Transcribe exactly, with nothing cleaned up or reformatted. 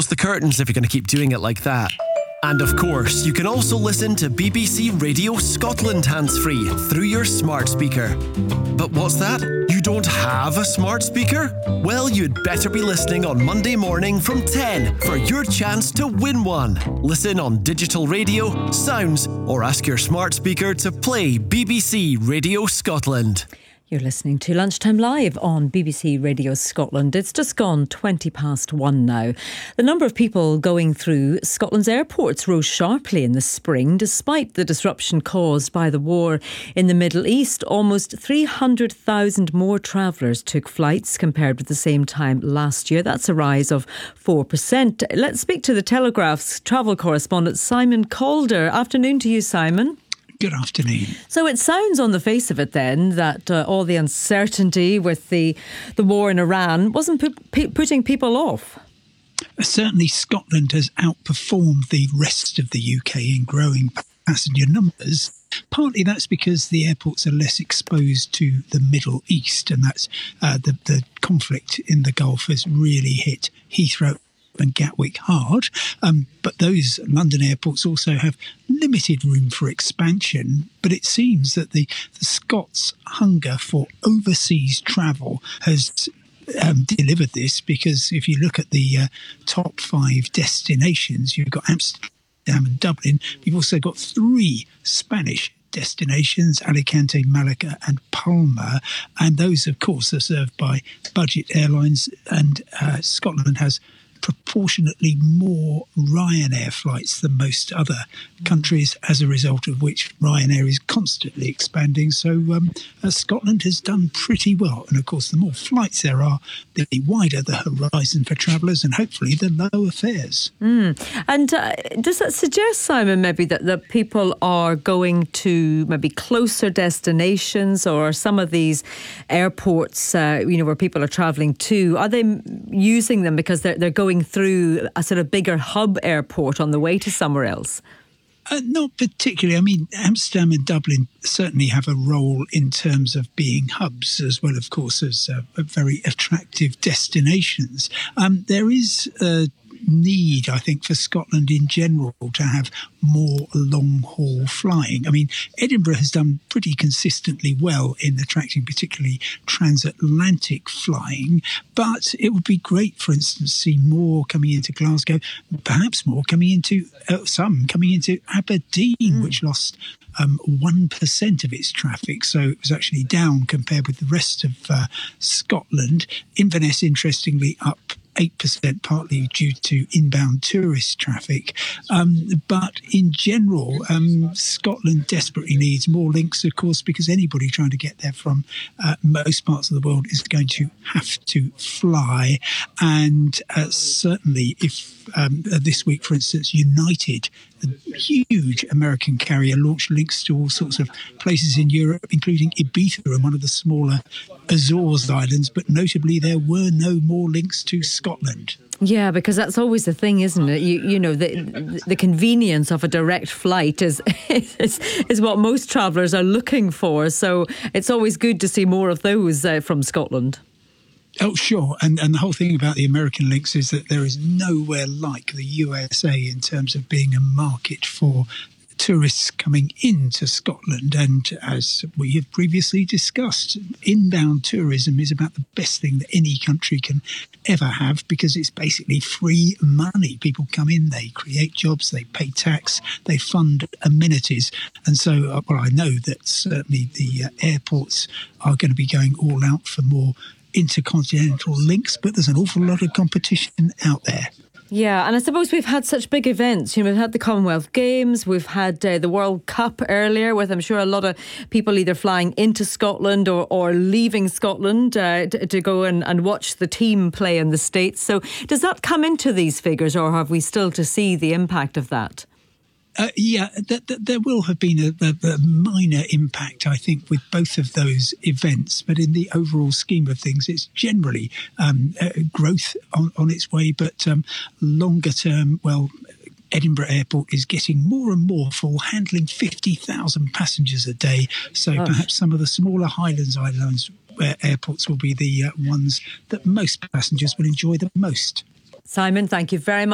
close the curtains if you're going to keep doing it like that. And of course, you can also listen to B B C Radio Scotland hands-free through your smart speaker. But what's that? You don't have a smart speaker? Well, you'd better be listening on Monday morning from ten for your chance to win one. Listen on digital radio, sounds, or ask your smart speaker to play B B C Radio Scotland. You're listening to Lunchtime Live on B B C Radio Scotland. It's just gone twenty past one now. The number of people going through Scotland's airports rose sharply in the spring, despite the disruption caused by the war in the Middle East. Almost three hundred thousand more travellers took flights compared with the same time last year. That's a rise of four percent. Let's speak to the Telegraph's travel correspondent, Simon Calder. Afternoon to you, Simon. Good afternoon. So it sounds on the face of it then that uh, all the uncertainty with the, the war in Iran wasn't pu- putting people off. Certainly Scotland has outperformed the rest of the U K in growing passenger numbers. Partly that's because the airports are less exposed to the Middle East, and that's uh, the, the conflict in the Gulf has really hit Heathrow and Gatwick hard, um, but those London airports also have limited room for expansion. But it seems that the, the Scots' hunger for overseas travel has um, delivered this, because if you look at the uh, top five destinations, you've got Amsterdam and Dublin. You've also got three Spanish destinations, Alicante, Malaga and Palma, and those of course are served by budget airlines, and uh, Scotland has proportionately more Ryanair flights than most other countries, as a result of which Ryanair is constantly expanding. So um, uh, Scotland has done pretty well. And of course, the more flights there are, the wider the horizon for travellers, and hopefully the lower fares. Mm. And uh, does that suggest, Simon, maybe that, that people are going to maybe closer destinations, or some of these airports, uh, you know, where people are travelling to, are they using them because they're, they're going through a sort of bigger hub airport on the way to somewhere else? Uh, not particularly. I mean, Amsterdam and Dublin certainly have a role in terms of being hubs, as well, of course, as uh, very attractive destinations. Um, there is a need, I think, for Scotland in general to have more long-haul flying. I mean, Edinburgh has done pretty consistently well in attracting particularly transatlantic flying, but it would be great, for instance, to see more coming into Glasgow, perhaps more coming into, uh, some coming into Aberdeen, mm. which lost um, one percent of its traffic, so it was actually down compared with the rest of uh, Scotland. Inverness, interestingly, up eight percent, partly due to inbound tourist traffic. Um, but in general, um, Scotland desperately needs more links, of course, because anybody trying to get there from uh, most parts of the world is going to have to fly. And uh, certainly if um, this week, for instance, United, the huge American carrier, launched links to all sorts of places in Europe, including Ibiza and one of the smaller Azores Islands, but notably there were no more links to Scotland. Yeah, because that's always the thing, isn't it? You you know, the the convenience of a direct flight is is, is what most travellers are looking for. So it's always good to see more of those uh, from Scotland. Oh, sure. And and the whole thing about the American links is that there is nowhere like the U S A in terms of being a market for tourists coming into Scotland. And as we have previously discussed, inbound tourism is about the best thing that any country can ever have, because it's basically free money. People come in, they create jobs, they pay tax, they fund amenities. And so, uh, well, I know that certainly the uh, airports are going to be going all out for more intercontinental links, but there's an awful lot of competition out there. Yeah, and I suppose we've had such big events. You know, we've had the Commonwealth Games, we've had uh, the World Cup earlier, with I'm sure a lot of people either flying into Scotland or, or leaving Scotland uh, to, to go and, and watch the team play in the States. So does that come into these figures, or have we still to see the impact of that? Uh, yeah, th- th- there will have been a, a, a minor impact, I think, with both of those events. But in the overall scheme of things, it's generally um, uh, growth on, on its way. But um, longer term, well, Edinburgh Airport is getting more and more full, handling fifty thousand passengers a day. So oh. perhaps some of the smaller Highlands Islands uh, airports will be the uh, ones that most passengers will enjoy the most. Simon, thank you very much.